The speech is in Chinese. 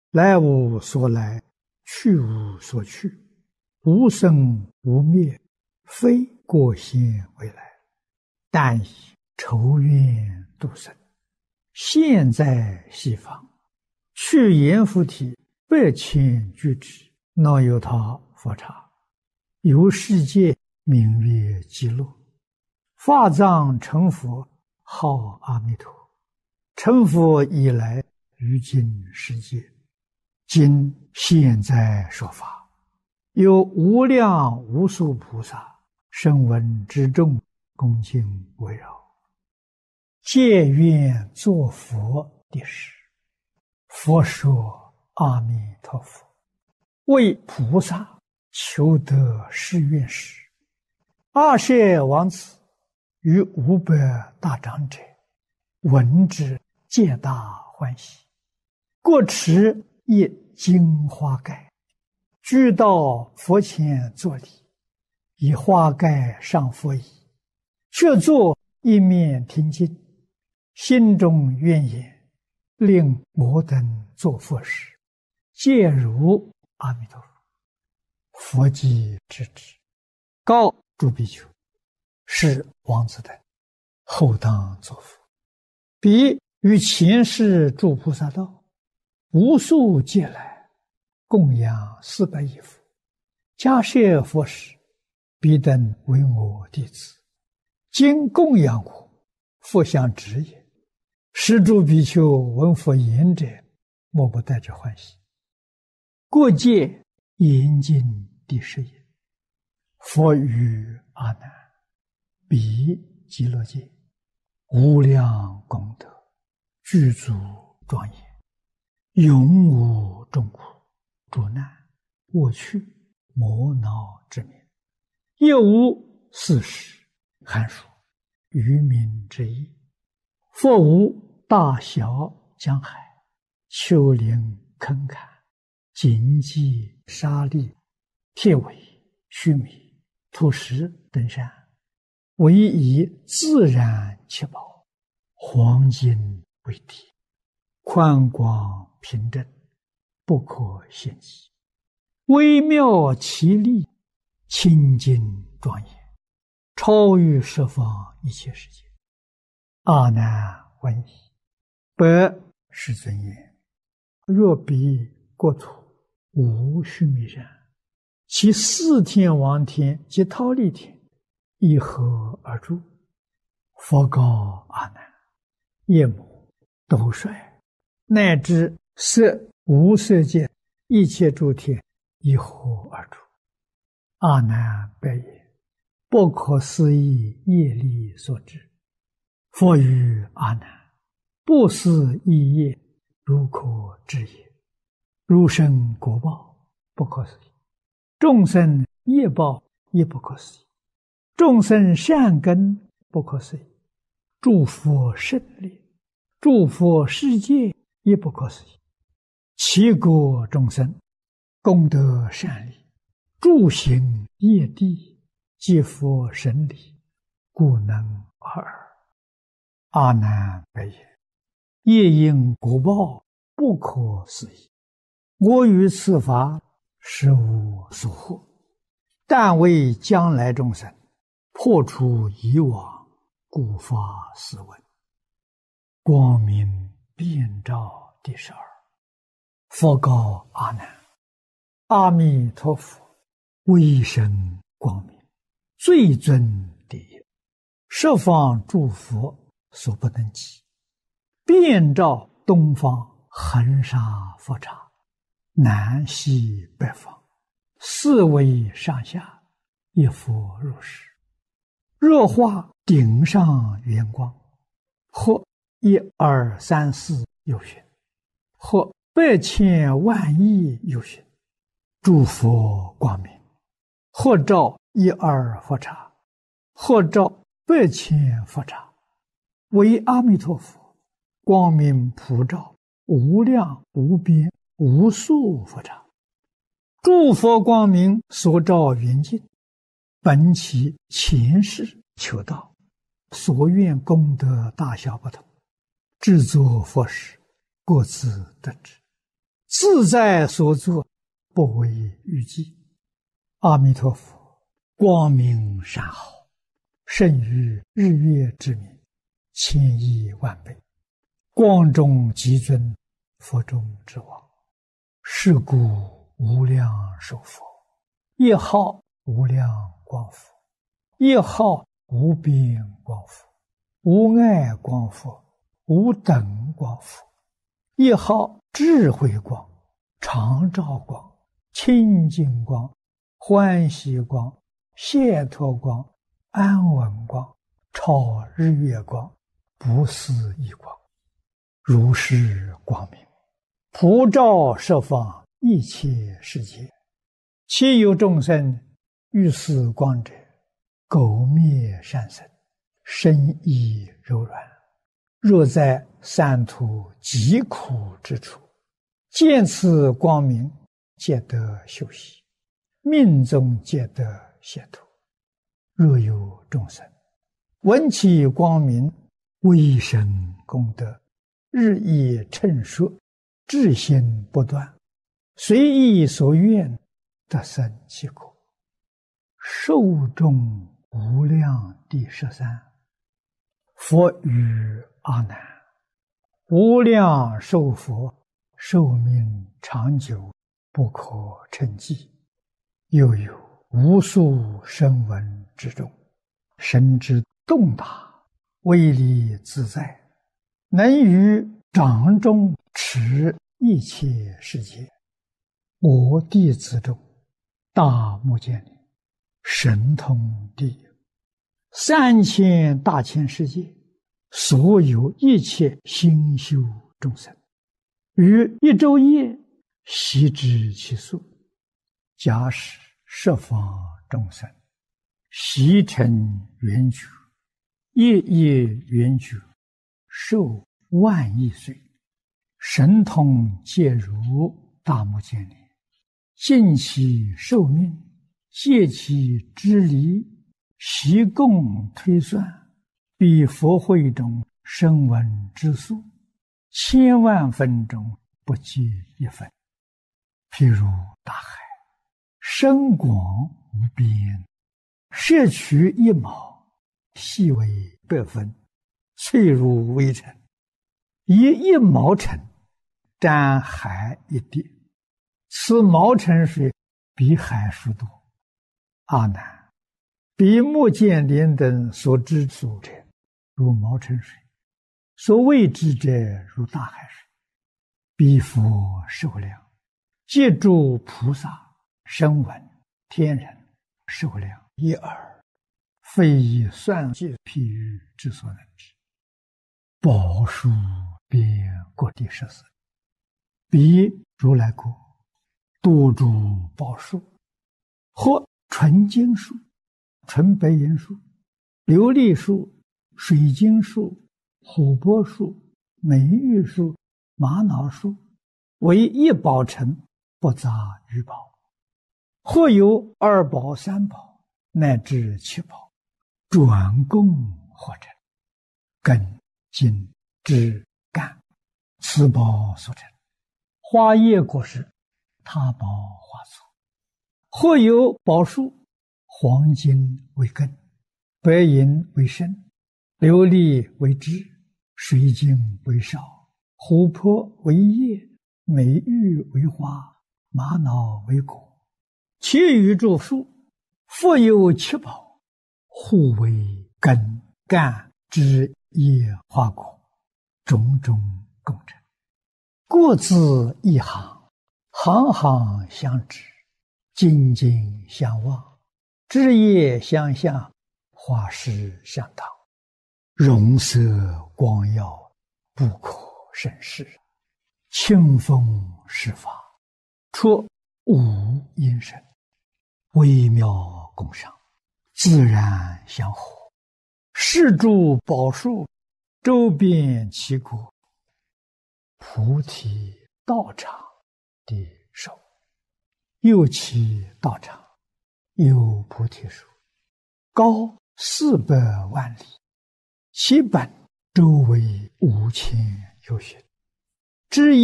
来无所来，去无所去，无生无灭，非过先未来，但以仇怨度生，现在西方，去阎浮提8,000居之，那由他佛刹，由世界名曰极乐，法藏成佛，号阿弥陀。成佛以来，于今世界，今现在说法，有无量无数菩萨声闻之众，恭敬围绕，皆愿作佛的事。佛说阿弥陀佛，为菩萨求得誓愿时，阿舍王子与500大长者闻之，皆大欢喜，各持一金花盖，俱到佛前作礼，以花盖上佛椅，却坐一面听经，心中愿言，令我等作佛时，皆如阿弥陀佛。佛即知之，告诸比丘，是王子等后当作佛。彼于前世诸菩萨道，无数劫来，供养400亿佛，迦叶佛时，彼等为我弟子，今供养我，佛相指也。是诸比丘闻佛言者，莫不带着欢喜。过界严禁第10言，佛语阿难：彼极乐界，无量功德，具足庄严，永无众苦、诸难、恶趣、魔恼之名，亦无四时、寒暑、愚民之意。佛无大小江海、丘陵坑坎、荆棘沙砾、铁苇须弥、土石等山，唯以自然七宝、黄金为体，宽广平正，不可限计，微妙奇丽，清净庄严，超于十方一切世界。阿难闻已，白世尊言：若彼国土无须弥山，其4天王天及忉利天，一合而住。佛告阿难：夜母、斗率，乃至色无色界一切诸天，一合而住。阿难白言：不可思议业力所致。佛语阿难：不思议业，如可知也。如生果报，不可思议；众生业报，亦不可思议；众生善根，不可思议；诸佛胜利，诸佛世界，亦不可思议。其国众生，功德善利，诸行业地，即佛神理，故能尔。阿难白言：业因果报，不可思议。我于此法，实无所获，但为将来众生破除以往，故发斯文。光明遍照第12。佛告阿难：阿弥陀佛威神光明，最尊第一，十方诸佛所不能及，遍照东方恒沙佛刹，南西北方，4维上下，一佛如是。若化顶上圆光，或1、2、3、4有寻，或100千万亿有寻，诸佛光明，或照1、2佛刹，或照100千佛刹，为阿弥陀佛光明普照无量无边无数佛刹。诸佛光明所照圆净，本其前世求道，所愿功德大小不同，制作佛时，各自得知。 自在所作，不为预计。阿弥陀佛，光明善好，胜于日月之明，千亿万倍。光中极尊，佛中之王。是故无量寿佛，一号无量光佛，一号无边光佛，无碍光佛，无等光佛，一号智慧光、常照光、清净光、欢喜光、解脱光、安稳光、超日月光、不思议光，如是光明，普照十方一切世界。其有众生遇此光者，苟灭善生，身意柔软。若在三途极苦之处，见此光明，皆得休息，命中皆得解脱。若有众生闻其光明，微生功德，日益称说，至心不断，随意所愿，得生其果。寿终无量第13。佛语阿难：无量寿佛，寿命长久，不可称计。又有无数声闻之中，神之动大，威力自在，能于掌中持一切世界。我弟子中，大目犍连，神通第一。3000大千世界，所有一切心修众生，于一昼夜悉知其数。假使十方众生悉成圆觉，夜夜圆觉，寿万亿岁，神通皆如大目犍连，尽其寿命，戒其支离，习共推算，比佛会中声闻之数，千万分中不计一分。譬如大海，深广无边，摄取一毛，细为100分，脆如微尘，以1毛尘沾海一滴，此毛尘水比海数多。阿难，比目犍连等所知数者，如毛尘水；所未知者，如大海水。彼佛寿量，皆诸菩萨、声闻、天人寿量一耳，非以算计譬喻之所能知。宝树遍各地14，彼如来国，多诸宝树，或纯金树、纯白银树、琉璃树、水晶树、琥珀树、美玉树、玛瑙树，为一宝城，不杂于宝。或有2宝、3宝，乃至7宝，转供或成，根、茎、枝、干，此宝所成。花叶果实，他宝花簇。或有宝树，黄金为根，白银为身，琉璃为枝，水晶为梢，琥珀为叶，美玉为花，玛瑙为果。其余诸树，复有7宝，互为根、干、枝、叶、花、果，种种共成。各自一行，行行相知，紧紧相望，枝叶相向，花实相当，容色光耀，不可胜视。清风施法，出无因声，微妙共赏，自然相合。是诸宝树，周遍其国。菩提道场的手，右其道场有菩提树，高400万里，其本周围5000由旬，枝叶